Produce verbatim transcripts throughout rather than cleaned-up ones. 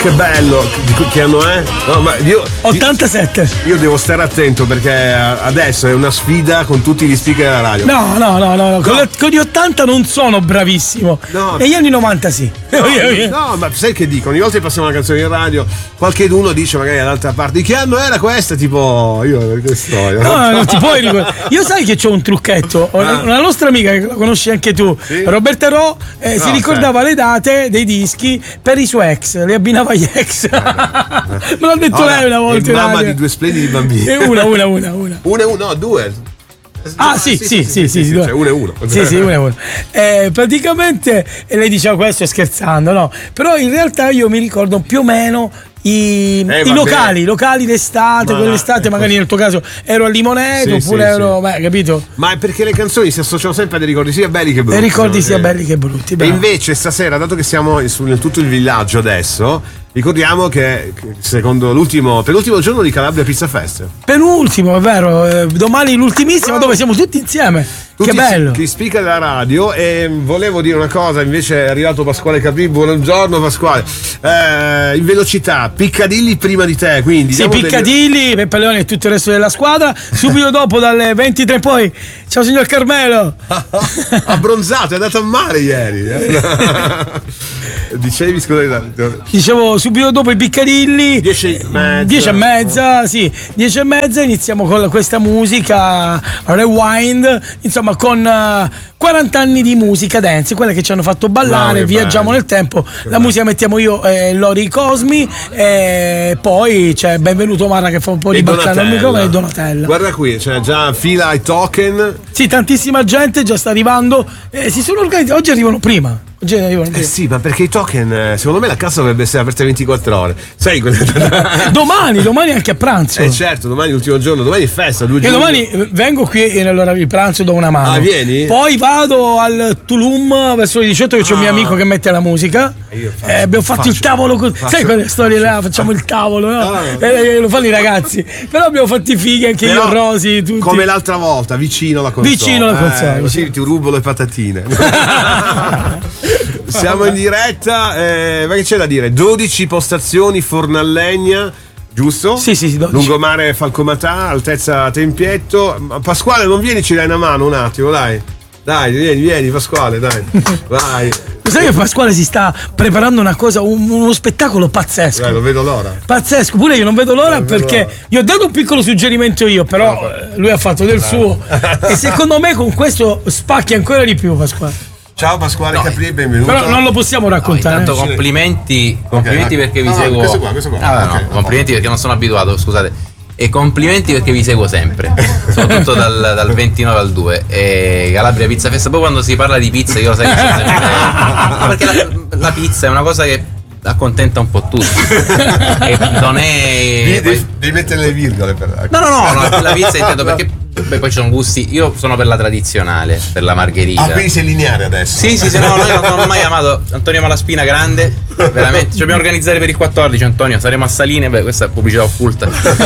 Che bello, che anno è? No, ma io, ottantasette. Io devo stare attento perché adesso è una sfida con tutti gli speaker della radio. No, no, no, no, no. Con, no. con gli ottanta non sono bravissimo. No. Negli anni novanta sì. No, no, ma sai che dicono? Ogni volta che passiamo una canzone in radio, qualcheduno dice magari dall'altra parte di che anno era questa? Tipo, io che storia. No, no, non ti puoi ricordare. Io sai che c'ho un trucchetto. Ah. Una nostra amica che la conosci anche tu, sì? Roberta Ro, eh, no, si ricordava certo. le date dei dischi per i suoi ex, li abbinava agli ex. Me l'ha detto Ora, lei una volta. È mamma di due splendidi bambini. E una, una, una, una. Una e uno, no, due. Ah, sì, sì, sì, sì, sì, cioè uno e uno. Sì, sì, uno e uno. Eh, praticamente lei diceva questo scherzando, no? Però in realtà io mi ricordo più o meno i, eh, i locali, locali d'estate, ma quell'estate no, magari nel tuo caso ero a Limoneto sì, oppure sì, ero, sì. beh, capito? Ma è perché le canzoni si associano sempre a dei ricordi sia belli che brutti. E ricordi no? sia belli che brutti. E invece stasera, dato che siamo nel tutto il villaggio adesso, ricordiamo che secondo l'ultimo penultimo giorno di Calabria Pizza Fest. Penultimo, è vero, eh, domani l'ultimissimo dove siamo tutti insieme. Tutti che bello. Chi spica della radio. E volevo dire una cosa, invece è arrivato Pasquale Capri. Buongiorno Pasquale. Eh, in velocità, Piccadilly prima di te, quindi sì, Piccadilly, delle... Peppe Leone e tutto il resto della squadra. Subito dopo dalle ventitré poi. Ciao signor Carmelo. Abbronzato, è andato a mare ieri. Dicevi, scusa. Dicevo subito dopo i Piccadilly. Dieci e mezza. Dieci e mezza, sì. Dieci e mezza iniziamo con questa musica Rewind, insomma con uh, quaranta anni di musica dance, quelle che ci hanno fatto ballare, no, viaggiamo bello. Nel tempo. Che la bello. Musica mettiamo io e Lori Cosmi e poi c'è Benvenuto Marra che fa un po' di baccano al microfono e Donatella. Guarda qui, c'è già fila ai token. Sì, tantissima gente già sta arrivando, eh, si sono organizzati, oggi arrivano prima. Oggi arrivano prima. Eh sì, ma perché i token, secondo me la cassa dovrebbe essere aperta ventiquattro ore. Sai domani, domani anche a pranzo. Eh certo, domani è l'ultimo giorno, domani è festa, due e giorni. domani vengo qui e allora vi pranzo do una mano. Ah, vieni? Poi vado al Tulum verso le diciotto che c'è ah. un mio amico che mette la musica. Io faccio, eh, abbiamo fatto faccio, il tavolo con... faccio, sai quelle storie là, facciamo il tavolo, no? Ah. Eh, lo fanno i ragazzi. Però abbiamo fatto i fighi anche Però, io, Rosi, tutti. Come l'altra volta, vicino alla console. Vicino alla console. Eh, così ti rubo le patatine. Siamo in diretta, eh, ma che c'è da dire? dodici postazioni Forno a Legna, giusto? Sì, sì, sì. dodici. Lungomare Falcomatà, altezza Tempietto. Pasquale, non vieni, ci dai una mano un attimo, dai. Dai, vieni, vieni, Pasquale, dai. Vai. Sai che Pasquale si sta preparando una cosa, un, uno spettacolo pazzesco. Eh, non vedo l'ora. Pazzesco, pure io non vedo l'ora non perché vedo l'ora. Gli ho dato un piccolo suggerimento io, però no, lui ha fatto del no. suo. E secondo me con questo spacchi ancora di più, Pasquale. Ciao Pasquale no, Capri, benvenuto. Però non lo possiamo raccontare. No, intanto complimenti, complimenti okay, perché vi no, seguo. Questo qua, questo qua. Ah, okay, no, complimenti perché non sono abituato, scusate. E complimenti perché vi seguo sempre, soprattutto dal, dal ventinove al due. E Calabria Pizza Fest. Poi quando si parla di pizza, io lo sai che sono sempre. No, perché la, la pizza è una cosa che accontenta un po' tutti. E non è. Devi, poi... devi mettere le virgole per. No, no, no, no la pizza intendo perché. Beh, poi ci sono gusti. Io sono per la tradizionale, per la margherita. Ah, quindi sei lineare adesso? Sì, sì, sì, no, noi non ho mai amato Antonio Malaspina grande. Veramente. Ci dobbiamo organizzare per il quattordici, Antonio. Saremo a Saline. Beh, questa è pubblicità occulta.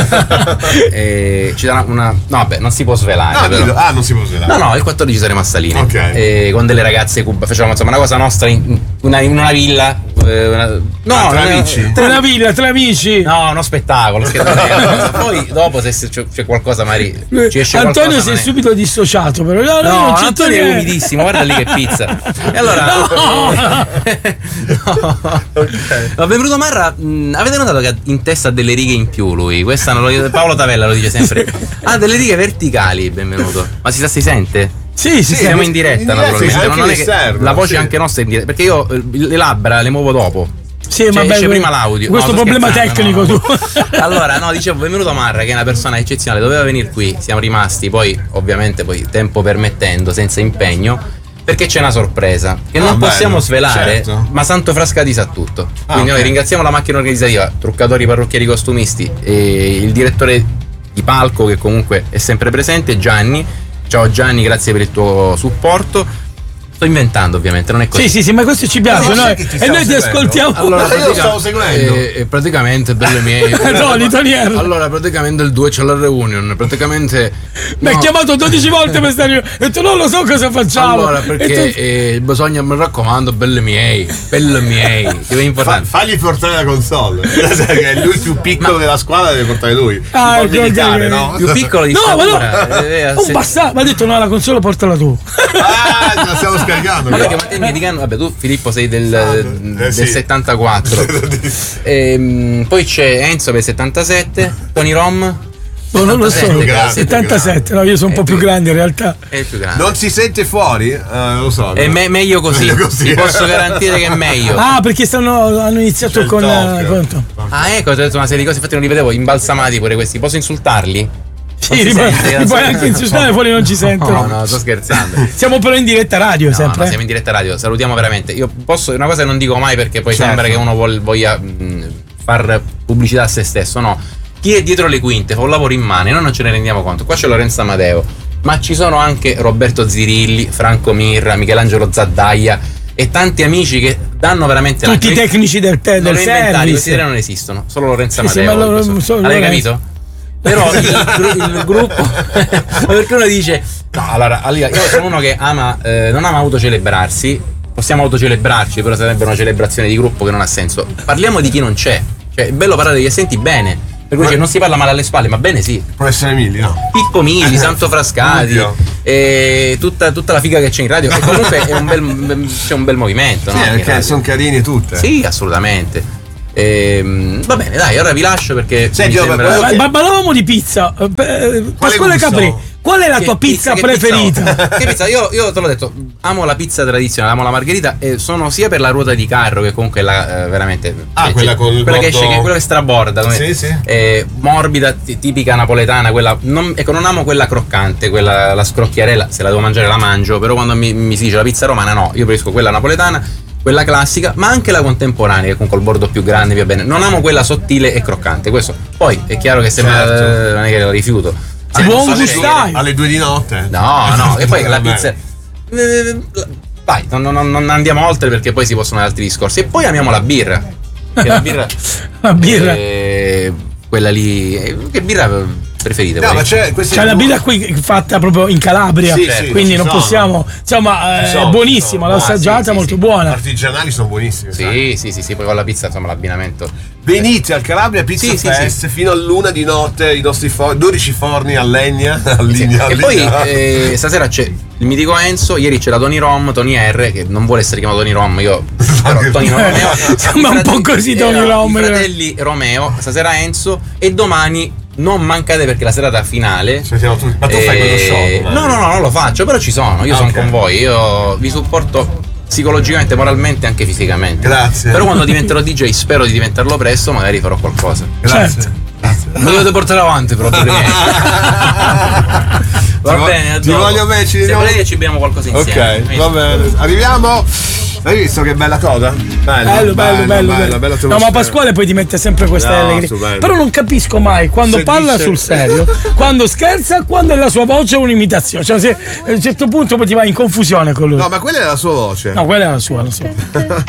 E ci darà una. No, vabbè, non si può svelare. No, però. Ah, non si può svelare. No, no, il quattordici saremo a Saline. Ok. E con delle ragazze cub. Facciamo insomma una cosa nostra in una, in una villa. Una... No, ah, tra una, amici. Tra una villa, tra amici. No, uno spettacolo. Poi dopo se c'è qualcosa, magari ci esce Antonio qualcosa, si è è... subito dissociato, però no, no, no non c'è Antonio è umidissimo, guarda lì che pizza. E allora no. no. Okay. Ma Benvenuto Marra, mh, avete notato che ha in testa delle righe in più lui? Questa non lo, Paolo Tavella lo dice sempre. Ha ah, delle righe verticali, Benvenuto. Ma si, si sente? Sì, sì, siamo in diretta, in naturalmente. Diretta, non è che serve, la voce sì. è anche nostra in diretta, perché io le labbra le muovo dopo. Sì, cioè, ma esce prima l'audio. Questo no, problema tecnico no, no. tu. Allora, no, dicevo, Benvenuto Marra, che è una persona eccezionale, doveva venire qui, siamo rimasti, poi ovviamente poi tempo permettendo, senza impegno, perché c'è una sorpresa che ah, non bello, possiamo svelare, certo. Ma Santo Frascati sa tutto. Ah, quindi okay. Noi ringraziamo la macchina organizzativa, truccatori, parrucchieri, costumisti e il direttore di palco che comunque è sempre presente, Gianni. Ciao Gianni, grazie per il tuo supporto. Sto inventando, ovviamente, non è così. Sì, sì, sì, ma questo ci piace. Noi, ti e noi ti seguendo? ascoltiamo. Allora, io lo pratica- stavo seguendo. eh, eh, praticamente, bello miei. Tony, Tony R. Allora, praticamente il due c'è la reunion. Praticamente. Mi ha no. chiamato dodici volte per stare. E tu non lo so cosa facciamo. Allora, perché E tu- eh, bisogna, mi raccomando, belli miei, belli miei. Che è Fa, importante. fagli portare la console. Che è lui più piccolo della squadra, deve portare lui. Ah, Un po' ok, militare, ok. no? Più piccolo di No, ma statura. no. eh, a Un se- bastardo. Mi ha detto no, la console portala tu. Ah, ce la stiamo scaricando. Ma però. perché ma te mi dicono, vabbè, tu Filippo sei del, Eh, del sì. settantaquattro. Ehm, poi c'è Enzo per il settantasette, Tony Rom No, non lo so. settantasette, grande, settantasette, no, io sono un po' più grande in realtà. è il più grande. Non si sente fuori? Eh, non lo so. È me- meglio così, Meglio così. ti posso garantire che è meglio. Ah, perché stanno, hanno iniziato C'è il con. talk. eh, con- Ah, ecco, ti ho detto una serie di cose, infatti non li vedevo, imbalsamati pure questi. Posso insultarli? Sì, si li sente, puoi- li non puoi si- anche insultare, fuori non ci sentono. No, no, sto scherzando. Siamo però in diretta radio No, sempre. no, eh. siamo in diretta radio, salutiamo veramente. Io posso, una cosa che non dico mai perché poi Certo. sembra che uno vuol- voglia mh, far pubblicità a se stesso, no. Chi è dietro le quinte fa un lavoro immane, noi non ce ne rendiamo conto. Qua c'è Lorenzo Amadeo, ma ci sono anche Roberto Zirilli, Franco Mirra, Michelangelo Zaddaia e tanti amici che danno veramente Tutti i l'anima. tecnici del, te- Non del li ho inventati, questi service. tre non esistono, solo Lorenzo Sì, sì, Amadeo. ma lo- questo. solo L'hai Lorenzo. capito? Però il, gru- il gruppo perché uno dice no, allora, allora, io sono uno che ama eh, non ama autocelebrarsi, possiamo autocelebrarci, però sarebbe una celebrazione di gruppo che non ha senso. Parliamo di chi non c'è, cioè è bello parlare degli assenti bene, per cui cioè, non si parla male alle spalle, ma bene sì. Può essere Emilio, no? Pippo Milli, Santo Frascati, Ovvio. e tutta, tutta la figa che c'è in radio, e comunque è un bel, c'è un bel movimento, Sì, no? In perché radio. sono carini tutte. Sì, assolutamente. Ehm, va bene, dai, ora vi lascio perché Senti, mi vabbè, sembra... quello Ma, che- ma parlavamo di pizza. Eh, eh, Pasquale gusto? Capri, qual è la Che tua pizza, che preferita? pizza ho? Che pizza? Io, io te l'ho detto, amo la pizza tradizionale, amo la margherita e sono sia per la ruota di carro che comunque la eh, veramente Ah, cioè, quella cioè, con il quella che bordo- esce, che quella che straborda, come- Sì, sì. eh, morbida, t- tipica napoletana, quella non, ecco, non amo quella croccante, quella la scrocchiarella, se la devo mangiare la mangio, però quando mi, mi si dice la pizza romana no, io preferisco quella napoletana, quella classica, ma anche la contemporanea, che con col bordo più grande va bene. Non amo quella sottile e croccante, questo. Poi è chiaro che se me la- Certo. non è che la rifiuto. Si Ah, può non so gustare. se- Alle due di notte? No, no, e poi la Vabbè. pizza. eh, Vai, non, non- non andiamo oltre perché poi si possono fare altri discorsi. E poi amiamo la birra. Che la birra. La birra. eh, quella lì. eh, Che birra preferite? No, voi? ma c'è questi C'è la birra qui fatta proprio in Calabria, Sì, sì, quindi ci non sono. possiamo. Insomma, Ci è sono, buonissima, ci l'ho sono. assaggiata, Ah, sì, sì, molto sì. buona. artigianali sono buonissimi. sai. Sì, sì, sì, sì, poi con la pizza, insomma, l'abbinamento. Venite al Calabria Pizza Sì, sì, Fest fino all'una di notte, i nostri forni, dodici forni a legna. A Sì. legna, a E poi legna. eh, stasera c'è il mitico Enzo, ieri c'era Tony Rom, Tony R, che non vuole essere chiamato Tony Rom, io però Tony Romeo. Sembra un po' così Tony erano Rom. I fratelli Romeo, stasera Enzo e domani non mancate perché la serata finale. Cioè, siamo tutti- ma tu fai quello show? ma- No, no, no, non lo faccio, però ci sono, io Ah, sono ok. con voi, io vi supporto psicologicamente, moralmente e anche fisicamente. Grazie. Però quando diventerò D J, spero di diventarlo presto, magari farò qualcosa. Grazie. Certo. Mi dovete portare avanti però per me. Va Ti vo- bene, a ti dopo. voglio bene, ci Se vediamo- volete ci beviamo qualcosa insieme. Ok, va bene. Arriviamo. Hai visto che bella cosa? Bello, Bello, bello, bello, bello. bella, bella No, ma Pasquale poi ti mette sempre queste No, allegrie. stupendo. Però non capisco mai quando Se parla dice- sul serio, quando scherza, quando è la sua voce un'imitazione. Cioè, se a un certo punto poi ti vai in confusione con lui. No, ma quella è la sua voce. No, quella è la sua, lo so.